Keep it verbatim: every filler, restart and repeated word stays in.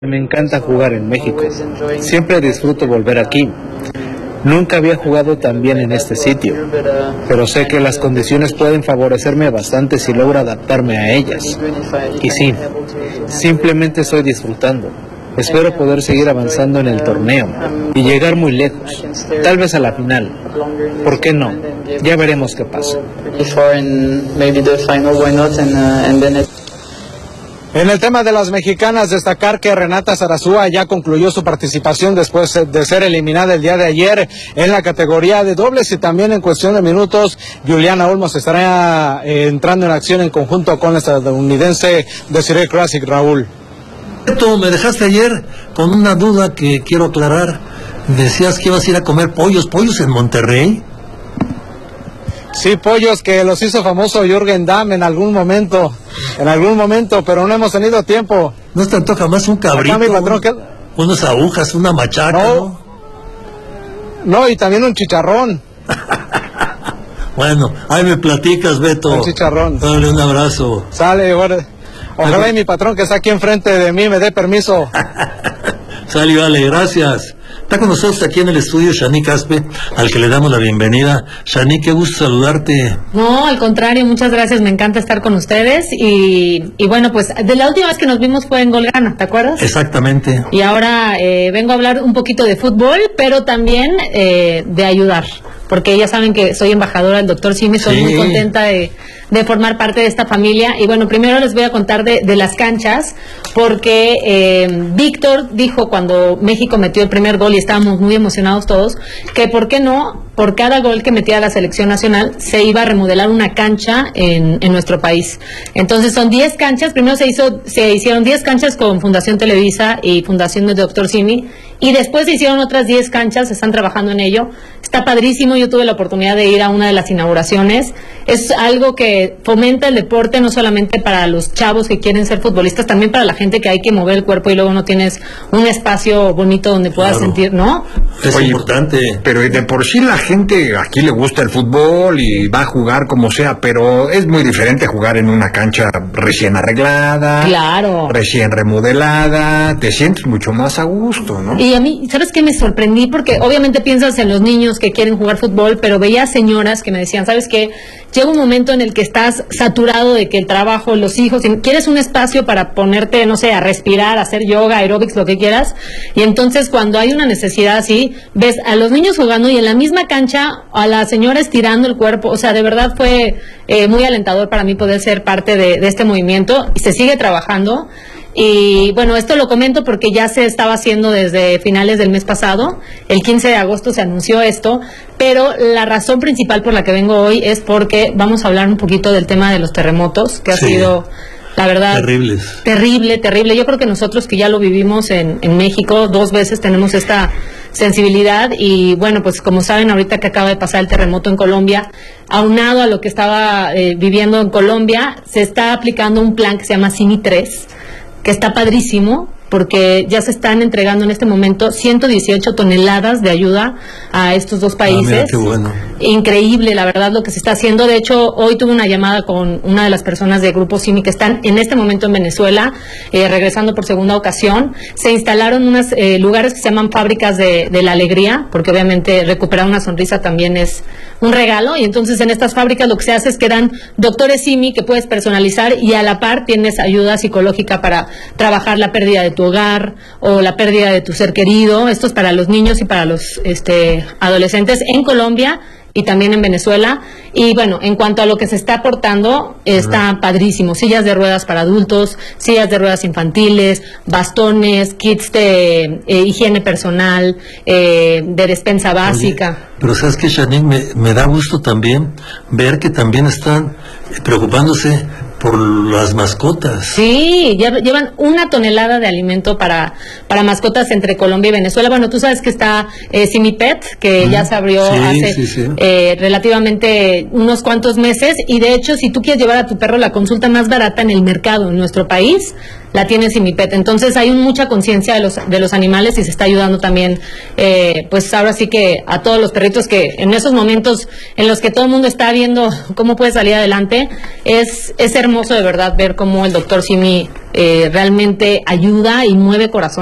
Me encanta jugar en México. Siempre disfruto volver aquí. Nunca había jugado tan bien en este sitio, pero sé que las condiciones pueden favorecerme bastante si logro adaptarme a ellas. Y sí, simplemente estoy disfrutando. Espero poder seguir avanzando en el torneo y llegar muy lejos, tal vez a la final. ¿Por qué no? Ya veremos qué pasa. En el tema de las mexicanas, destacar que Renata Zarazúa ya concluyó su participación después de ser eliminada el día de ayer en la categoría de dobles, y también en cuestión de minutos Juliana Olmos estará eh, entrando en acción en conjunto con la estadounidense Desiree Krasic. Raúl. Me dejaste ayer con una duda que quiero aclarar. Decías que ibas a ir a comer pollos, pollos en Monterrey. Sí, pollos que los hizo famoso Jürgen Damm en algún momento, en algún momento, pero no hemos tenido tiempo. ¿No te antoja más un cabrito? Acá mi patrón, ¿qué? Unas agujas, una machaca, no, ¿no? No, y también un chicharrón. Bueno, ahí me platicas, Beto. Un chicharrón. Dale un abrazo. Sale, bueno. Ojalá y mi patrón que está aquí enfrente de mí me dé permiso. Sale, vale, gracias. Está con nosotros aquí en el estudio Shani Caspe, al que le damos la bienvenida. Shani, qué gusto saludarte. No, al contrario, muchas gracias, me encanta estar con ustedes. Y, y bueno, pues de la última vez que nos vimos fue en Golgana, ¿te acuerdas? Exactamente. Y ahora eh, vengo a hablar un poquito de fútbol, pero también eh, de ayudar, porque ya saben que soy embajadora del doctor Simi, estoy sí. muy contenta de, de formar parte de esta familia. Y bueno, primero les voy a contar de, de las canchas, porque eh, Víctor dijo cuando México metió el primer gol, y estábamos muy emocionados todos, que por qué no, por cada gol que metía la selección nacional, se iba a remodelar una cancha en, en nuestro país. Entonces son diez canchas, primero se hizo se hicieron diez canchas con Fundación Televisa y Fundación del doctor Simi, y después se hicieron otras diez canchas, se están trabajando en ello. Está padrísimo, yo tuve la oportunidad de ir a una de las inauguraciones. Es algo que fomenta el deporte, no solamente para los chavos que quieren ser futbolistas, también para la gente que hay que mover el cuerpo y luego no tienes un espacio bonito donde puedas claro. sentir, ¿no? Es Oye, importante. Pero de por sí la gente aquí le gusta el fútbol y va a jugar como sea, pero es muy diferente jugar en una cancha recién arreglada, claro, recién remodelada, te sientes mucho más a gusto, ¿no? Y a mí, ¿sabes qué? Me sorprendí porque obviamente piensas en los niños que quieren jugar fútbol, pero veía señoras que me decían, ¿sabes qué? Llega un momento en el que estás saturado de que el trabajo, los hijos, y quieres un espacio para ponerte, no sé, a respirar, a hacer yoga, aeróbics, lo que quieras, y entonces cuando hay una necesidad así, ves a los niños jugando y en la misma cancha a la señora estirando el cuerpo. O sea, de verdad fue eh, muy alentador para mí poder ser parte de, de este movimiento, y se sigue trabajando. Y bueno, esto lo comento porque ya se estaba haciendo desde finales del mes pasado. El quince de agosto se anunció esto, pero la razón principal por la que vengo hoy es porque vamos a hablar un poquito del tema de los terremotos, que ha sí. sido, la verdad, terribles. terrible, terrible. Yo creo que nosotros que ya lo vivimos en, en México dos veces tenemos esta sensibilidad. Y bueno, pues como saben, ahorita que acaba de pasar el terremoto en Colombia, aunado a lo que estaba eh, viviendo en Colombia, se está aplicando un plan que se llama Simi tres, que está padrísimo, porque ya se están entregando en este momento ciento dieciocho toneladas de ayuda a estos dos países. Ah, mira, qué bueno. Increíble, la verdad, lo que se está haciendo. De hecho, hoy tuve una llamada con una de las personas de Grupo Simi que están en este momento en Venezuela, eh, regresando por segunda ocasión. Se instalaron unos eh, lugares que se llaman fábricas de, de la alegría, porque obviamente recuperar una sonrisa también es un regalo, y entonces en estas fábricas lo que se hace es que dan doctores Simi que puedes personalizar, y a la par tienes ayuda psicológica para trabajar la pérdida de tu hogar o la pérdida de tu ser querido. Esto es para los niños y para los este, adolescentes en Colombia y también en Venezuela. Y bueno, en cuanto a lo que se está aportando, está uh-huh. padrísimo. Sillas de ruedas para adultos, sillas de ruedas infantiles, bastones, kits de eh, higiene personal, eh, de despensa básica. Oye, pero sabes que, Shani, me, me da gusto también ver que también están preocupándose por las mascotas. Sí, llevan una tonelada de alimento para para mascotas entre Colombia y Venezuela. Bueno, tú sabes que está eh, Simi Pet, que mm, ya se abrió sí, hace sí, sí. Eh, relativamente unos cuantos meses, y de hecho, si tú quieres llevar a tu perro, la consulta más barata en el mercado en nuestro país la tiene Simipet. Entonces hay mucha conciencia de los, de los animales y se está ayudando también, eh, pues ahora sí que a todos los perritos que en esos momentos en los que todo el mundo está viendo cómo puede salir adelante, es, es hermoso de verdad ver cómo el doctor Simi eh, realmente ayuda y mueve corazón.